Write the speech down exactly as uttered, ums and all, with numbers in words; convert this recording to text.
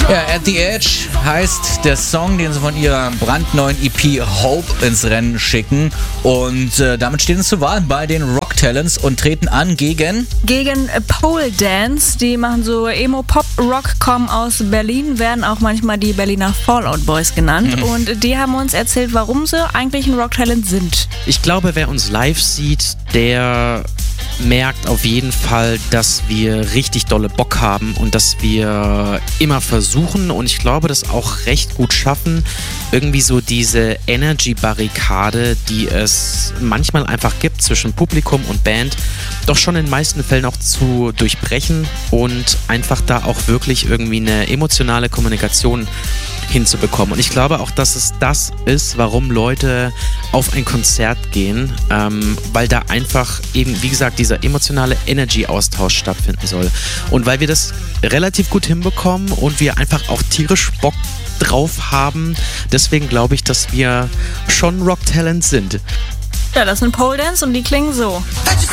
Ja, At the Edge heißt der Song, den sie von ihrer brandneuen E P Hope ins Rennen schicken. Und äh, damit stehen sie zur Wahl bei den Rock Talents und treten an gegen... Gegen Pole Dance. Die machen so Emo-Pop-Rock, kommen aus Berlin, werden auch manchmal die Berliner Fallout Boys genannt. Mhm. Und die haben uns erzählt, warum sie eigentlich ein Rock-Talent sind. Ich glaube, wer uns live sieht, der merkt auf jeden Fall, dass wir richtig dolle Bock haben und dass wir immer versuchen und ich glaube, das auch recht gut schaffen, irgendwie so diese Energy-Barrikade, die es manchmal einfach gibt zwischen Publikum und Band, doch schon in den meisten Fällen auch zu durchbrechen und einfach da auch wirklich irgendwie eine emotionale Kommunikation hinzubekommen. Und ich glaube auch, dass es das ist, warum Leute auf ein Konzert gehen, ähm, weil da einfach eben, wie gesagt, dieser emotionale Energy-Austausch stattfinden soll. Und weil wir das relativ gut hinbekommen und wir einfach auch tierisch Bock drauf haben, deswegen glaube ich, dass wir schon Rock-Talent sind. Ja, das sind Pole Dance und die klingen so.